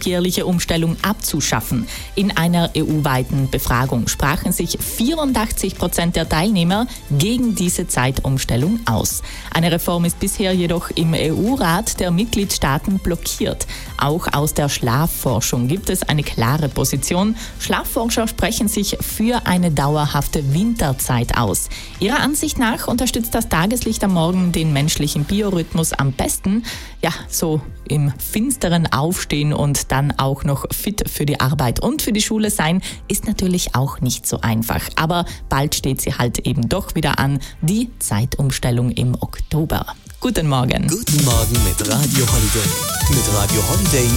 begehrliche Umstellung abzuschaffen. In einer EU-weiten Befragung sprachen sich 84% der Teilnehmer gegen diese Zeitumstellung aus. Eine Reform ist bisher jedoch im EU-Rat der Mitgliedstaaten blockiert. Auch aus der Schlafforschung gibt es eine klare Position. Schlafforscher sprechen sich für eine dauerhafte Winterzeit aus. Ihrer Ansicht nach unterstützt das Tageslicht am Morgen den menschlichen Biorhythmus am besten. Ja, so im Finsteren aufstehen und dann auch noch fit für die Arbeit und für die Schule sein, ist natürlich auch nicht so einfach. Aber bald steht sie halt eben doch wieder an, die Zeitumstellung im Oktober. Guten Morgen. Guten Morgen mit Radio Holiday. Mit Radio Holiday